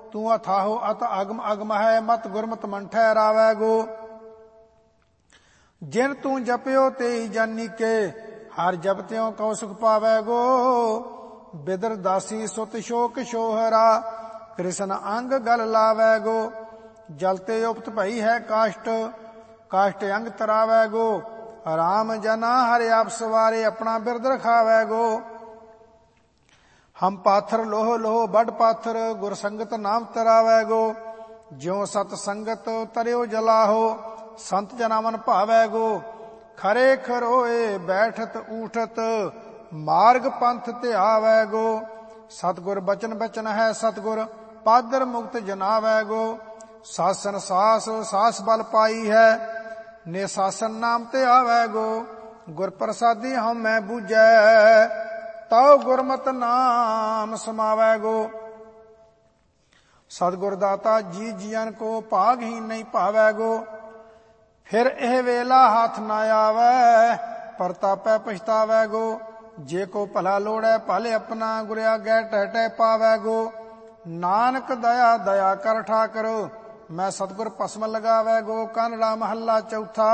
तू अथाहो अत अगम अगम है, मत गुरमत मन ठहरावै गो। जिन तू जपियो ते ही जानी के, हर जपत्यों कौ सुख पावै गो। बिदर दासी सुत शोक शोहरा, कृष्ण अंग गल लावै गो। जलते उपत भई है काष्ट, काष्ट अंग तरावै गो। राम जना हरि आप सवारे, अपना बिरद रखावै गो। हम पाथर लोह लोह बड़ पाथर, गुर संगत नाम तरावै गो। ज्यों सत संगत तरियो जलाहो, संत जना मन भावै गो। खरे खरोए बैठत ऊठत, मार्ग पंथ ते आवै गो। सतगुर बचन बचन है सतगुर, पादर मुक्त जनावै गो। सासन सास सास बल पाई है, निशासन नाम ते आवै गो। गुर प्रसादी हम मैं बूझै, ताओ गुरमत नाम समावै गो। सतगुर दाता जी जियन को, भाग ही नहीं पावै गो। फिर एह वेला हाथ ना आवै, परतापै पछतावै गो। जे को भला लोड़ै भले अपना, गुर आगे टह टह पावै गो। नानक दया दया कर ठाकर, मैं सतगुर भस्म लगावै गो। कानड़ा महला चौथा।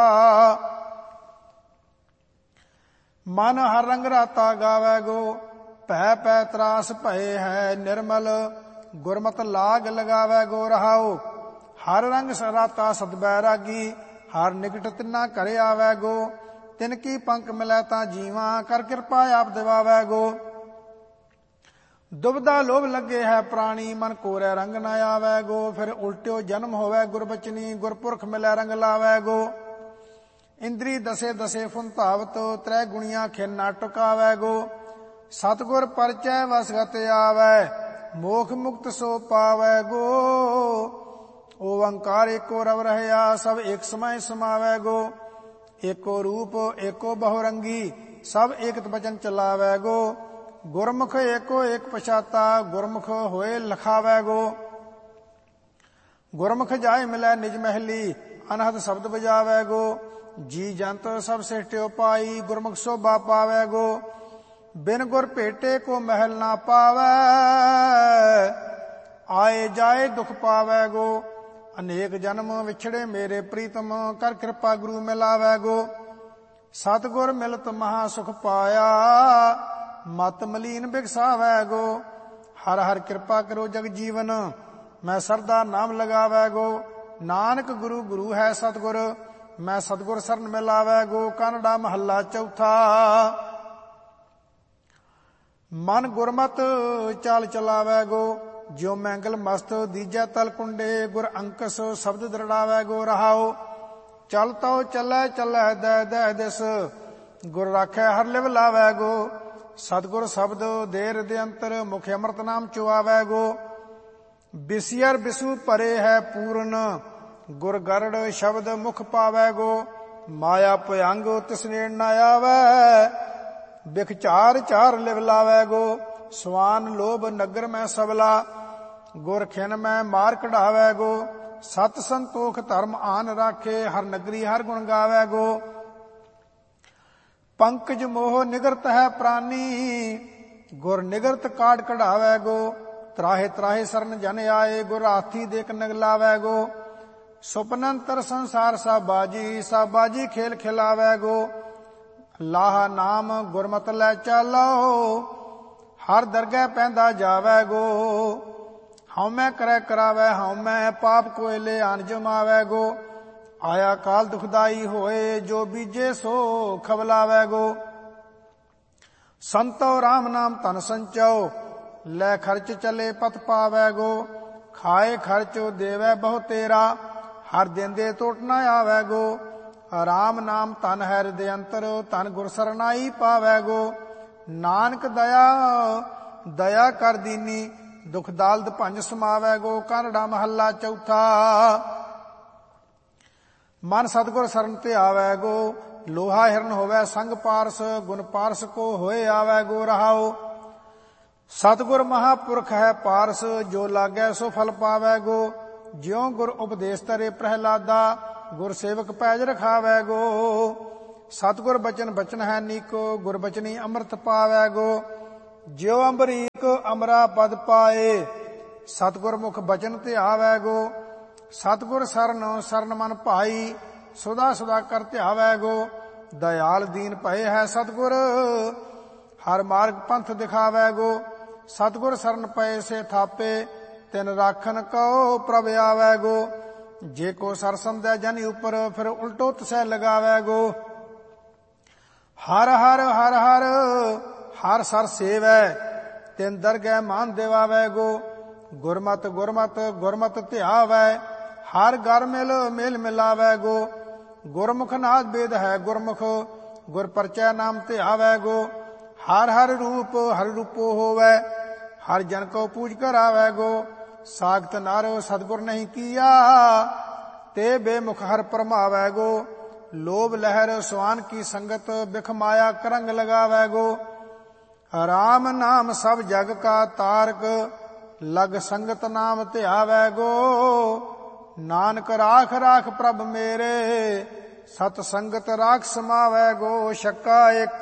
मन हर रंग राता गावै गो। भै पै त्रास भये है निर्मल, गुरमत लाग लगावै गो। रहाओ हर रंग राता सद बैरागी, हर निकट तिन्ना करे आवै गो। तिनकी पंख मिलै तां जीवा, कर कृपा आप दिवावै गो। दुबदा लोभ लगे है प्राणी, मन कोरै रंग न आवै गो। फिर उल्ट्यो जन्म होवै गुरबचनी, गुरपुरख मिलै रंग लावै गो। इंद्री दसे दसे फुंतावत, त्रै गुणियां खिन ना टुकावै गो। सतगुर परचै वसगत आवै, मोख मुक्त सो पावै गो। ओंकार एको रव रहया, सब एक समय समावै गो। एको रूप एको बहुरंगी, सब एकत बचन चलावै गो। गुरमुख एको एक पछाता, गुरमुख होए लखावै गो। गुरमुख जाय मिलै निज महली, अनहद शब्द बजावै गो। जी जंत सब सृष्टि पाई, गुरमुख शोभा पावै गो। बिन गुर भेटे को महल ना पावै, आए जाए दुख पावै गो। अनेक जन्म विछड़े मेरे प्रीतम, कर कृपा गुरु मिलावै गो। सतगुर मिलत महा सुख पाया, मत मलीन बिगसावै गो। हर हर कृपा करो जग जीवन, मैं सरदा नाम लगावै गो। नानक गुरु गुरु है सतगुर, मैं सतगुर शरण मिलावै गो। कानड़ा महला चौथा। मन गुरमत चाल चलावै गो। ज्यो मैंगल मस्त दीजै तल कुंडे, गुर अंकस शब्द दृढ़ावै गो। रहाओ चल तो चलै चलै दै दै दिस, गुर राखै हर लिव लावै गो। सतगुर शब्द देर दे अंतर, मुख अमृत नाम चुआवै गो। बिसियर बिसु परे है पूर्ण, गुर गरड़ शब्द मुख पावै गो। माया भयंग तिस नेड़ न आवै, बिख चार चार लिव लावै गो। स्वान लोभ नगर में सबला, गुर खिन में मार कढ़ावै गो। सत संतोख धर्म आन राखे, हर नगरी हर गुण गावै गो। पंकज मोह निगरत है प्राणी, गुर निगरत काट कढ़ावै गो। त्राहे त्राहे शरण जन आए, गुर हाथी देख नगलावै गो। सुपनंतर संसार सा बाजी खेल खिलावै गो। लाह नाम गुरमत लै चालो, हर दरगह पैंदा जावै गो। हउमै करे करावै हउमै, पाप कोयले आन जमावै गो। आया काल दुखदाई होए, जो बीजे सो खबलावै गो। संतो राम नाम तन संचो, लै खर्च चले पत पावै गो। खाए खर्च देवै बहु तेरा, हर दिन दे टोट न आवै गो। राम नाम तन है हृदय अंतर, तन गुर सरनाई पावै गो। नानक दया दया कर दीनी, दुख दालद भंज समावै गो। कानड़ा महला चौथा। मन सतगुर शरण ते आवै गो। लोहा हिरन होवै संग पारस, गुण पारस को होए आवै गो। रहाओ सतगुर महापुरख है पारस, जो लागै सो फल पावै गो। ज्यों गुर उपदेश तरे प्रहलादा, गुर सेवक पैज रखावै गो। सतगुर बचन बचन है नीको, गुर बचनी अमृत पावै गो। ज्यो अम्बरीक अमरा पद पाए, ਸਤਿਗੁਰ ਮੁਖ ਬਚਨ ਧਿਆਵੈ ਗੋ। ਸਤਿਗੁਰ ਸਰਨ ਸਰਨ ਮਨ ਭਾਈ, ਸੁਦਾ ਸੁਦਾ ਕਰ ਧਿਆਵੈ ਗੋ। ਦਇਆਲ ਦੀਨ ਭਏ ਹੈ ਸਤਿਗੁਰ, ਹਰ ਮਾਰਗ ਪੰਥ ਦਿਖਾਵੈ ਗੋ। ਸਤਿਗੁਰ ਸਰਨ ਪਏ ਸੇ ਥਾਪੇ, ਤਿਨ ਰਾਖਨ ਕਉ ਪ੍ਰਭ ਆਵੈ ਗੋ। ਜੇ ਕੋ ਸਰ ਸੰਦੈ ਜਨ ਉਪਰ, ਫਿਰ ਉਲਟੋ ਤਸੈ ਲਗਾਵੈ ਗੋ। ਹਰ ਹਰ ਹਰ ਹਰ ਹਰ ਸਰ ਸੇਵੈ, ਤਿਨ ਦਰਗਹਿ ਮਾਨ ਦਿਵਾਵੈ ਗੋ। ਗੁਰਮਤਿ ਗੁਰਮਤਿ ਗੁਰਮਤਿ ਧਿਆਵੈ, ਹਰ ਘਰ ਮਿਲ ਮੇਲ ਮਿਲਾਵੈ ਗੋ। ਗੁਰਮੁਖ ਨਾਦ ਬੇਦ ਹੈ ਗੁਰਮੁਖ, ਗੁਰ ਪਰਚੈ ਨਾਮ ਧਿਆਵੈ ਗੋ। ਹਰ ਹਰ ਰੂਪ ਹਰ ਰੂਪੋ ਹੋਵੈ, ਹਰ ਜਨ ਕੋ ਪੂਜ ਕਰਾਵੈ ਗੋ। ਸਾਖਤ ਨਰ ਸਤਿਗੁਰ ਨਹੀਂ ਕੀਆ, ਤੇ ਬੇਮੁਖ ਹਰ ਪਰਮਾਵੈ ਗੋ। ਲੋਭ ਲਹਿਰ ਸੁਆਨ ਕੀ ਸੰਗਤ, ਬਿਖ ਮਾਇਆ ਕਰੰਗ ਲਗਾਵੈ ਗੋ। ਰਾਮ ਨਾਮ ਸਭ ਜਗ ਕਾ ਤਾਰਕ, ਲਗ ਸੰਗਤ ਨਾਮ ਧਿਆਵੈ ਗੋ। ਨਾਨਕ ਰਾਖ ਰਾਖ ਪ੍ਰਭ ਮੇਰੇ, ਸਤ ਸੰਗਤ ਰਾਖ ਸਮਾਵੈ ਗੋ। ਛੱਕਾ ਇੱਕ।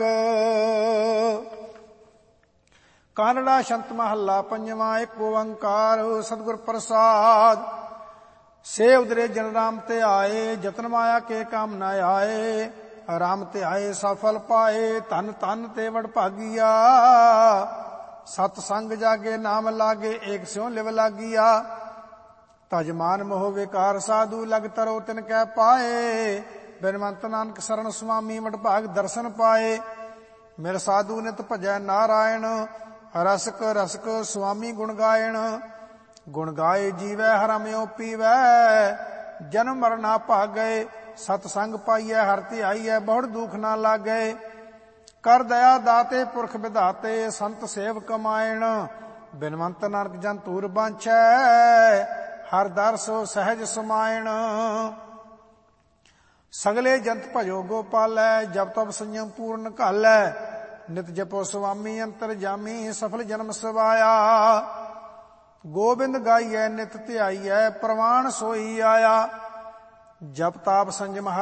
ਕਾਨੜਾ ਸ਼ੰਤ ਮਹੱਲਾ ਪੰਜਵਾਂ। ਇੱਕ ਓੰਕਾਰ ਸਤਿਗੁਰ ਪ੍ਰਸਾਦ। ਸੇ ਉਦਰੇ ਜਨ ਰਾਮ ਤੇ ਆਏ, ਜਤਨ ਮਾਇਆ ਕੇ ਕਾਮ ਨ ਆਏ। ਰਾਮ ਤੇ ਆਏ ਸਫਲ ਪਾਏ, ਧਨ ਧਨ ਤੇ ਵਡ ਭਾਗੀਆ। ਸਤ ਸੰਗ ਜਾਗੇ ਨਾਮ ਲਾਗੇ, ਏਕ ਸਿਉ ਲਿਵ ਲਾਗੀਆ। ਤਜਮਾਨ ਮੋਹ ਵਿਕਾਰ ਸਾਧੂ, ਲਗ ਤਰੋ ਤਿਨ ਕੈ ਪਾਏ। ਬਿਨਵੰਤ ਨਾਨਕ ਸਰਨ ਸੁਆਮੀ, ਵਡ ਭਾਗ ਦਰਸ਼ਨ ਪਾਏ। ਮਿਲ ਸਾਧੂ ਨਿਤ ਭਜੈ ਨਾਰਾਇਣ, ਰਸਕ ਰਸਕ ਸੁਆਮੀ ਗੁਣ ਗਾਇਣ। ਗੁਣ ਗਾਏ ਜੀਵੈ ਹਰਮਿਓ ਪੀਵੈ, ਜਨਮ ਮਰਨਾ ਭਾਗੈ। ਸਤ ਸੰਗ ਪਾਈਐ ਹਰਿ ਧਿਆਈਐ, ਬਹੁੜ ਦੁਖ ਨਾ ਲਾਗੈ। ਕਰ ਦਇਆ ਦਾਤੇ ਪੁਰਖ ਵਿਧਾਤੇ, ਸੰਤ ਸੇਵ ਕਮਾਇਣ। ਬਿਨਵੰਤ ਨਾਨਕ ਜਨ ਧੂਰ ਬਾਂਛੈ, ਹਰ ਦਰ ਸੋ ਸਹਿਜ ਸਮਾਇਣ। ਸਗਲੇ ਜੰਤ ਭਜੋ ਗੋਪਾਲੈ, ਜਪ ਤਪ ਸੰਯਮ ਪੂਰਨ ਘਾਲੈ। ਨਿਤ ਜਪੋ ਸੁਆਮੀ ਅੰਤਰ ਜਾਮੀ, ਸਫਲ ਜਨਮ ਸਵਾਇਆ। ਗੋਬਿੰਦ ਗਾਈਐ ਨਿਤ ਧਿਆਈਐ, ਪ੍ਰਵਾਣ ਸੋਈ ਆਇਆ। ਜਪ ਤਾਪ ਸੰਜਮ